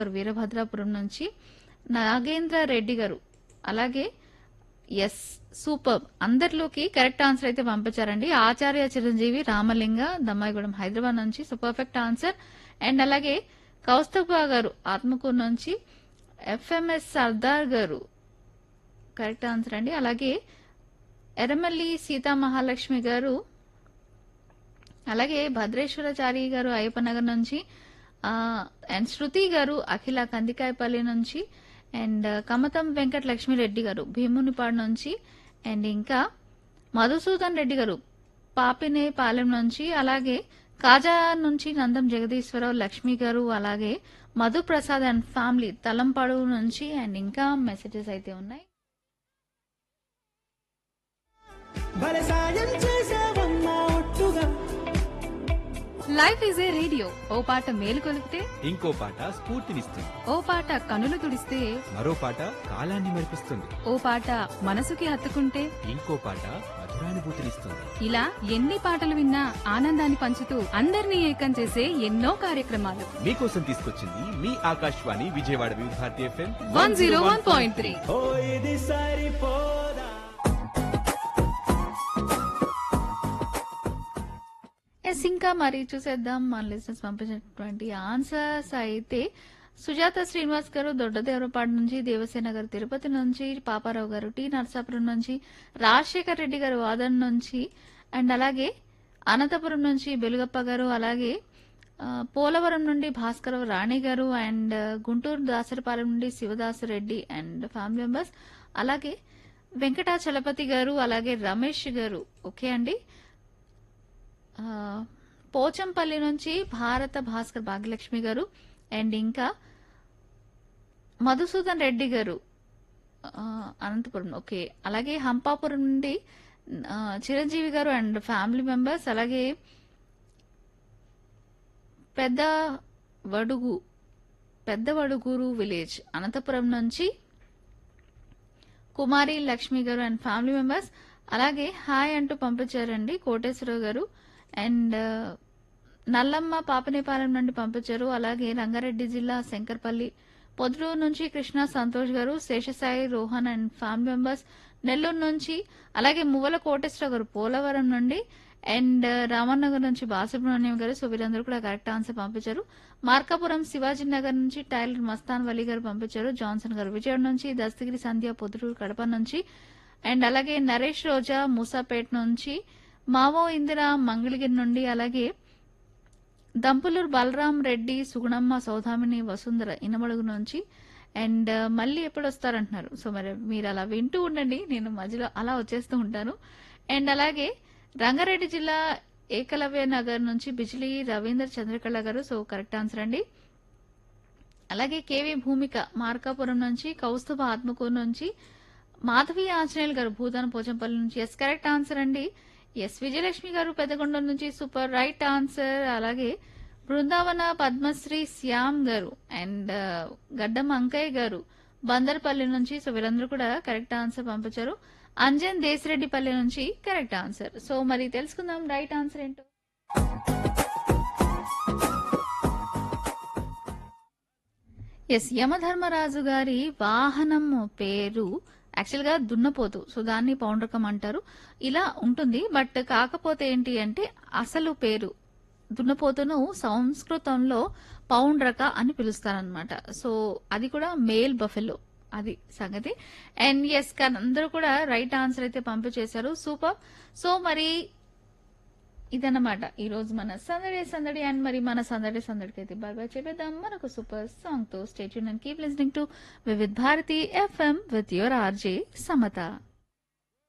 వీరభద్రాపురం నుంచి నాగేంద్ర రెడ్డి గారు అలాగే ఎస్ సూపర్ అందరిలోకి కరెక్ట్ ఆన్సర్ అయితే పంపించారండి. ఆచార్య చిరంజీవి రామలింగ దమ్మాయిగూడెం హైదరాబాద్ నుంచి పర్ఫెక్ట్ ఆన్సర్. అండ్ అలాగే కౌస్తభ గారు ఆత్మకూరు నుంచి ఎఫ్ఎంఎస్ సర్దార్ గారు కరెక్ట్ ఆన్సర్ అండి. అలాగే ఎర్రమల్లి సీతా మహాలక్ష్మి గారు అలాగే భద్రేశ్వరాచారి గారు అయ్యప్పనగర్ నుంచి అండ్ శృతి గారు అఖిల కందికాయపల్లి నుంచి అండ్ కమతం వెంకట లక్ష్మిరెడ్డి గారు భీమునిపాడు నుంచి అండ్ ఇంకా మధుసూదన్ రెడ్డి గారు పాపినేపాలెం నుంచి అలాగే కాజా నుంచి నందం జగదీశ్వరరావు లక్ష్మి గారు అలాగే మధుప్రసాద్ అండ్ ఫ్యామిలీ తలంపాడు నుంచి అండ్ ఇంకా మెసేజెస్ అయితే ఉన్నాయి. Life is a radio. ఓ పాట మేలు కొలిపితే ఇంకో పాట స్ఫూర్తినిస్తుంది. ఓ పాట కనులు తుడిస్తే మరో పాట కాలాన్ని మరిపిస్తుంది. ఓ పాట మనసుకి హత్తుకుంటే ఇంకో పాట మధురానుభూతినిస్తుంది. ఇలా ఎన్ని పాటలు విన్నా ఆనందాన్ని పంచుతూ అందరినీ ఏకం చేసే ఎన్నో కార్యక్రమాలు మీకోసం తీసుకొచ్చింది మీ ఆకాశవాణి విజయవాడ వివిధ భారతి FM 101.3. ఎస్ ఇంకా మరి చూసేద్దాం మన లిసనర్స్ పంపించినటువంటి ఆన్సర్స్ అయితే సుజాత శ్రీనివాస్ గారు దొడ్డదేవరపాడు నుంచి, దేవసేన గారు తిరుపతి నుంచి, పాపారావు గారు టి నరసాపురం నుంచి, రాజశేఖర్ రెడ్డి గారు వాదన్ నుంచి అండ్ అలాగే అనంతపురం నుంచి బెలుగప్ప గారు అలాగే పోలవరం నుండి భాస్కరరావు రాణి గారు అండ్ గుంటూరు దాసరిపాలెం నుండి Sivadasu Reddy and family members అలాగే వెంకటాచలపతి గారు అలాగే రమేష్ గారు ఓకే అండి. పోచంపల్లి నుంచి భారత భాస్కర్ భాగ్యలక్ష్మి గారు అండ్ ఇంకా మధుసూదన్ రెడ్డి గారు అనంతపురం ఓకే అలాగే హంపాపురం నుండి చిరంజీవి గారు అండ్ ఫ్యామిలీ మెంబర్స్ అలాగే పెద్దవడుగూరు విలేజ్ అనంతపురం నుంచి కుమారి లక్ష్మి గారు అండ్ ఫ్యామిలీ మెంబర్స్ అలాగే హాయ్ అంటూ పంపించారండి కోటేశ్వరరావు గారు అండ్ నల్లమ్మ పాపనేపాలెం నుండి పంపించారు. అలాగే రంగారెడ్డి జిల్లా శంకర్పల్లి పొద్దుటూరు నుంచి కృష్ణ సంతోష్ గారు Seshasai Rohan and family members Nellore నుంచి అలాగే మువ్వల కోటేశ్వరరావు గారు పోలవరం నుండి అండ్ రామన్నగర్ నుంచి బాలసుబ్రహ్మణ్యం గారు సో వీరందరూ కూడా కరెక్ట్ ఆన్సర్ పంపించారు. మార్కాపురం శివాజీ నగర్ నుంచి టైలర్ మస్తాన్ వలీ గారు పంపించారు. జాన్సన్ గారు విజయవాడ నుంచి, దస్తగిరి సంధ్య పొద్దుటూరు కడప నుంచి అండ్ అలాగే నరేష్ రోజా మూసాపేట నుంచి, మావో ఇందిరా మంగళగిరి నుండి అలాగే దంపులూరు బలరాం రెడ్డి సుగుణమ్మ సౌదామిని వసుంధర ఇనమడుగు నుంచి అండ్ మళ్ళీ ఎప్పుడు వస్తారంటున్నారు. సో మరి మీరు అలా వింటూ ఉండండి, నేను మధ్యలో అలా వచ్చేస్తూ ఉంటాను. అండ్ అలాగే రంగారెడ్డి జిల్లా ఏకలవ్య నగర్ నుంచి బిజిలీ రవీంద్ర చంద్రకళ గారు సో కరెక్ట్ ఆన్సర్ అండి. అలాగే కేవీ భూమిక మార్కాపురం నుంచి, కౌస్తుభ ఆత్మకూరు నుంచి, మాధవి ఆంజనేయులు గారు భూదాన పోచంపల్లి నుంచి ఎస్ కరెక్ట్ ఆన్సర్ అండి. ఎస్ విజయలక్ష్మి గారు పెద్దకొండ నుంచి సూపర్ రైట్ ఆన్సర్. అలాగే బృందావన పద్మశ్రీ శ్యామ్ గారు అండ్ గడ్డం అంకయ్య గారు బందర్పల్లి నుంచి సో వీరందరూ కూడా కరెక్ట్ ఆన్సర్ పంపించారు. అంజన్ దేశరెడ్డిపల్లి నుంచి కరెక్ట్ ఆన్సర్. సో మరి తెలుసుకుందాం రైట్ ఆన్సర్ ఏంటో. ఎస్ యమధర్మరాజు గారి వాహనం పేరు యాక్చువల్ గా దున్నపోతు సో దాన్ని పౌండ్రకం అంటారు ఇలా ఉంటుంది. బట్ కాకపోతే ఏంటి అంటే అసలు పేరు దున్నపోతును సంస్కృతంలో పౌండ్రక అని పిలుస్తారనమాట. సో అది కూడా మేల్ బఫెలో అది సంగతి. అండ్ ఎస్ అందరూ కూడా రైట్ ఆన్సర్ అయితే పంపించేశారు సూపర్. సో మరి ఇదన్నమాట ఈ రోజు మన సందడి అండ్ మరి మన సందడికి అయితే బాగా చెప్పేద్దాం మనకు సూపర్ సాంగ్ తో. Stay tuned and keep listening to Vividh Bharati FM with your RJ Samata.